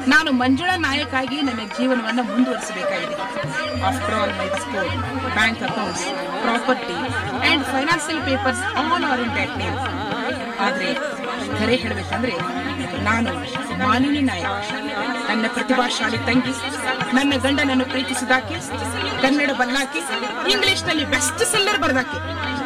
ನಾನು ಮಂಜುಳಾ ನಾಯಕ್ ಆಗಿ ನನ್ನ ಜೀವನವನ್ನು ಮುಂದುವರಿಸಬೇಕಾಗಿದೆ. After all my school, bank accounts, property and financial papers all are in that name. ಆದ್ರೆ ಖರೆ ಹೇಳಬೇಕಂದ್ರೆ ನಾನು ಮಾಲಿನಿ ನಾಯಕ್. ನನ್ನ ಪ್ರತಿಭಾಶಾಲಿ ತಂಗಿ, ನನ್ನ ಗಂಡನನ್ನು ಪ್ರೀತಿಸಿದಾಕೆ, ಕನ್ನಡ ಬಲ್ಲಾಕಿ, ಇಂಗ್ಲಿಷ್ ನಲ್ಲಿ ಬೆಸ್ಟ್ ಸೆಲ್ಲರ್ ಬರೆದಾಕೆ,